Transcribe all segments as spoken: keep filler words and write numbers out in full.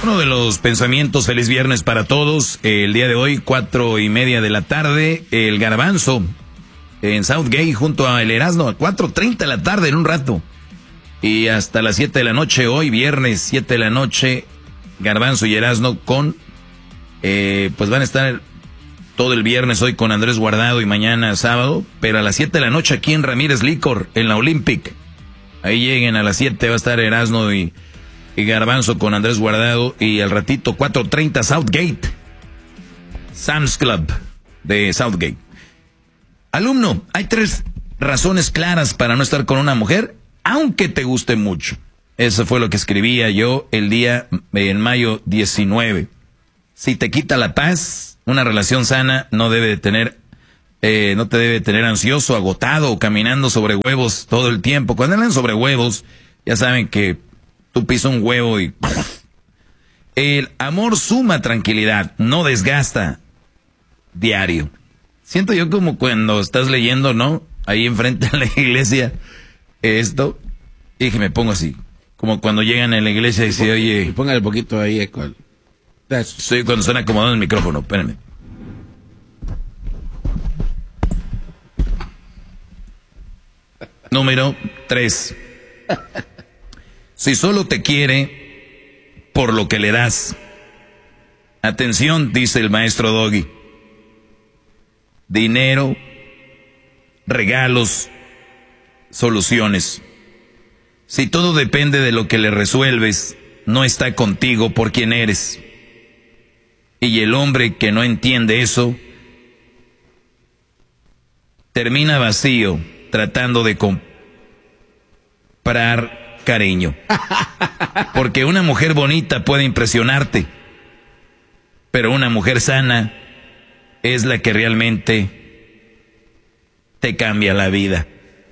Uno de los pensamientos, feliz viernes para todos. El día de hoy, cuatro y media de la tarde, el Garbanzo en Southgate junto a El Erasmo a cuatro treinta de la tarde en un rato. Y hasta las siete de la noche, hoy viernes, siete de la noche, Garbanzo y Erasmo con, eh, pues van a estar todo el viernes hoy con Andrés Guardado y mañana sábado, pero a las siete de la noche aquí en Ramírez Licor, en la Olympic. Ahí lleguen a las siete, va a estar Erasmo y... y Garbanzo con Andrés Guardado, y al ratito cuatro treinta Southgate, Sam's Club de Southgate. Alumno, hay tres razones claras para no estar con una mujer, aunque te guste mucho. Eso fue lo que escribía yo el día en mayo diecinueve. Si te quita la paz, una relación sana no debe de tener, eh, no te debe tener ansioso, agotado o caminando sobre huevos todo el tiempo. Cuando andan sobre huevos, ya saben que tú pisas un huevo y... El amor suma tranquilidad, no desgasta. Diario. Siento yo como cuando estás leyendo, ¿no? Ahí enfrente de la iglesia, esto, y que me pongo así. Como cuando llegan a la iglesia y dicen, oye... Póngale un poquito ahí, eco. Estoy cuando suena acomodando el micrófono, espérenme. Número tres. Si solo te quiere por lo que le das. Atención, dice el maestro Doggy. Dinero, regalos, soluciones. Si todo depende de lo que le resuelves, no está contigo por quien eres. Y el hombre que no entiende eso, termina vacío tratando de comprar cariño. Porque una mujer bonita puede impresionarte, pero una mujer sana es la que realmente te cambia la vida.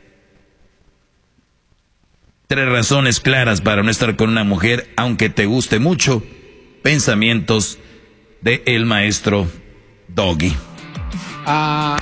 Tres razones claras para no estar con una mujer, aunque te guste mucho. Pensamientos de el maestro Doggy. Ah,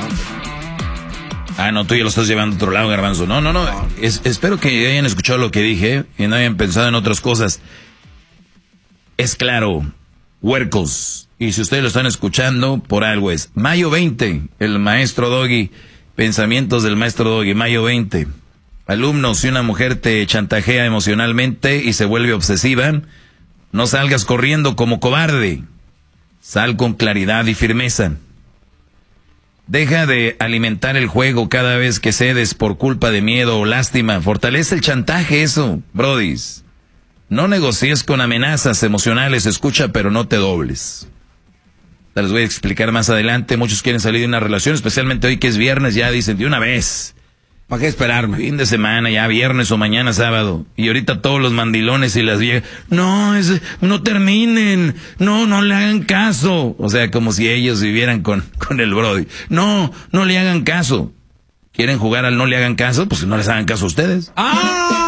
ah, no, tú ya lo estás llevando a otro lado, Garbanzo. No, no, no. Es, espero que hayan escuchado lo que dije y no hayan pensado en otras cosas. Es claro, huercos. Y si ustedes lo están escuchando, por algo es. Mayo veinte, el maestro Doggy. Pensamientos del maestro Doggy, mayo veinte. Alumnos, si una mujer te chantajea emocionalmente y se vuelve obsesiva, no salgas corriendo como cobarde. Sal con claridad y firmeza. Deja de alimentar el juego cada vez que cedes por culpa de miedo o lástima. Fortalece el chantaje, eso, brodis. No negocies con amenazas emocionales, escucha, pero no te dobles. Te les voy a explicar más adelante. Muchos quieren salir de una relación, especialmente hoy que es viernes, ya dicen de una vez. ¿Para qué esperarme? Fin de semana, ya viernes o mañana sábado. Y ahorita todos los mandilones y las viejas, no, es, no terminen, no, no le hagan caso. O sea, como si ellos vivieran con, con el brody. No, no le hagan caso. ¿Quieren jugar al no le hagan caso? Pues no les hagan caso a ustedes. ¡Ah!